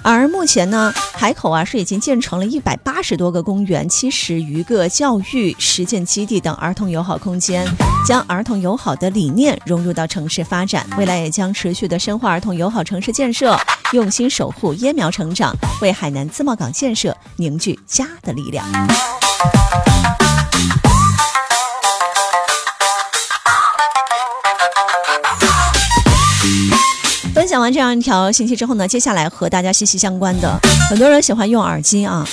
而目前呢，海口是已经建成了180多个公园、70余个教育实践基地等儿童友好空间，将儿童友好的理念融入到城市发展。未来也将持续的深化儿童友好城市建设，用心守护椰苗成长，为海南自贸港建设凝聚家的力量。分享完这样一条信息之后呢，接下来和大家息息相关的，很多人喜欢用耳机啊。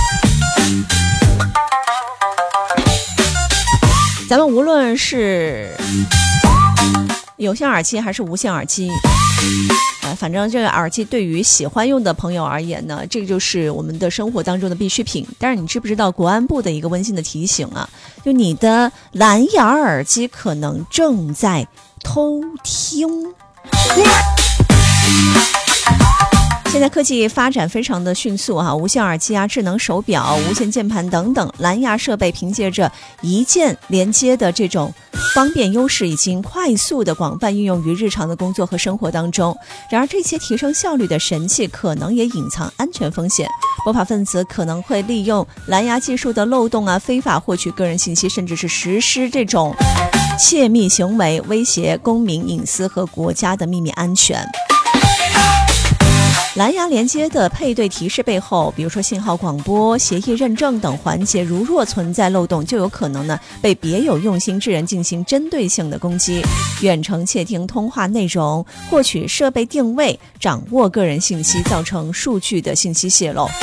咱们无论是有线耳机还是无线耳机，反正这个耳机对于喜欢用的朋友而言呢，这个就是我们的生活当中的必需品。但是你知不知道国安部的一个温馨的提醒啊，就你的蓝牙耳机可能正在偷听。现在科技发展非常的迅速无线耳机智能手表、无线键盘等等蓝牙设备，凭借着一键连接的这种方便优势，已经快速的广泛运用于日常的工作和生活当中。然而这些提升效率的神器可能也隐藏安全风险，不法分子可能会利用蓝牙技术的漏洞非法获取个人信息，甚至是实施这种窃密行为，威胁公民隐私和国家的秘密安全。蓝牙连接的配对提示背后，比如说信号广播、协议认证等环节，如若存在漏洞，就有可能被别有用心之人进行针对性的攻击，远程窃听通话内容，获取设备定位，掌握个人信息，造成数据的信息泄露。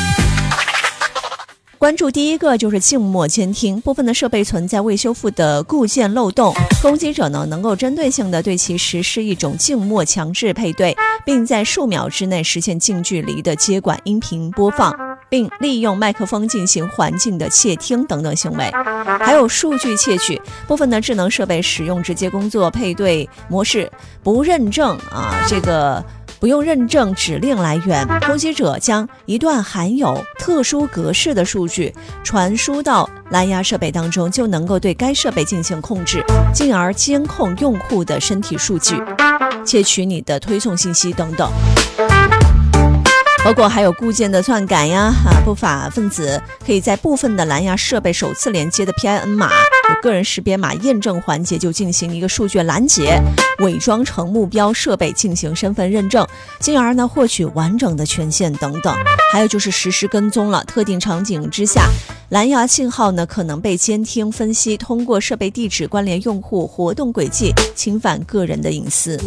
关注第一个就是静默监听，部分的设备存在未修复的固件漏洞，攻击者能够针对性的对其实施一种静默强制配对，并在数秒之内实现近距离的接管音频播放，并利用麦克风进行环境的窃听等等行为。还有数据窃取，部分的智能设备使用直接工作配对模式，不认证不用认证指令来源，攻击者将一段含有特殊格式的数据传输到蓝牙设备当中，就能够对该设备进行控制，进而监控用户的身体数据，窃取你的推送信息等等。包括还有固件的篡改不法分子可以在部分的蓝牙设备首次连接的 PIN 码、个人识别码验证环节就进行一个数据拦截，伪装成目标设备进行身份认证，进而获取完整的权限等等。还有就是实时跟踪了，特定场景之下，蓝牙信号可能被监听分析，通过设备地址关联用户活动轨迹，侵犯个人的隐私。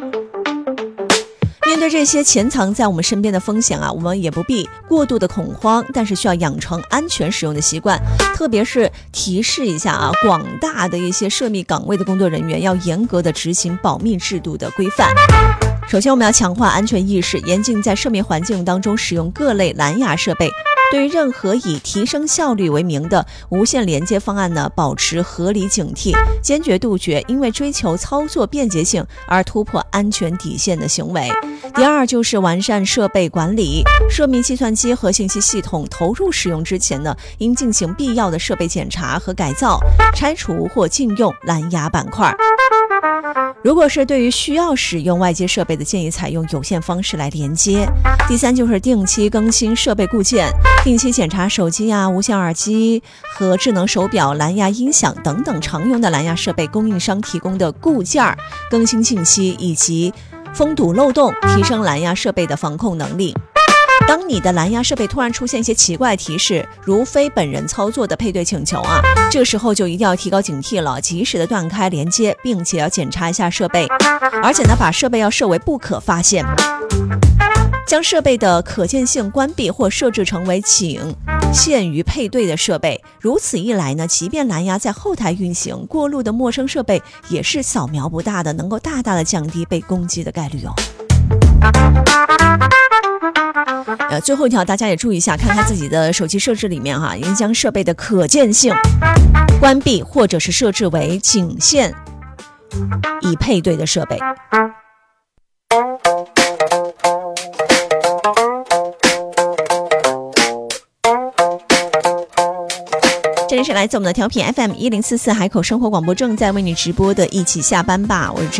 面对这些潜藏在我们身边的风险我们也不必过度的恐慌，但是需要养成安全使用的习惯，特别是提示一下广大的一些涉密岗位的工作人员要严格的执行保密制度的规范。首先我们要强化安全意识，严禁在涉密环境当中使用各类蓝牙设备，对于任何以提升效率为名的无线连接方案保持合理警惕，坚决杜绝因为追求操作便捷性而突破安全底线的行为。第二就是完善设备管理，涉密计算机和信息系统投入使用之前应进行必要的设备检查和改造，拆除或禁用蓝牙板块。如果是对于需要使用外接设备的，建议采用有线方式来连接。第三就是定期更新设备固件，定期检查手机无线耳机和智能手表、蓝牙音响等等常用的蓝牙设备供应商提供的固件更新信息，以及封堵漏洞，提升蓝牙设备的防控能力。当你的蓝牙设备突然出现一些奇怪提示，如非本人操作的配对请求这个时候就一定要提高警惕了，及时的断开连接，并且要检查一下设备，而且把设备要设为不可发现，将设备的可见性关闭或设置成为仅限于配对的设备。如此一来即便蓝牙在后台运行，过路的陌生设备也是扫描不大的，能够大大的降低被攻击的概率最后一条大家也注意一下，看看自己的手机设置里面应将设备的可见性关闭或者是设置为仅限已配对的设备。这里是来自我们的调频 FM 1044海口生活广播，正在为你直播的一起下班吧，我是